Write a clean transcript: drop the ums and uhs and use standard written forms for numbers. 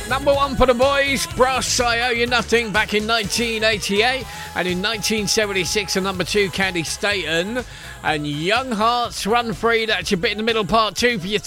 Number one for the boys, Brass, I Owe You Nothing, back in 1988. And in 1976, a number two, Candy Staton. And Young Hearts, Run Free, that's your bit in the middle, part two for your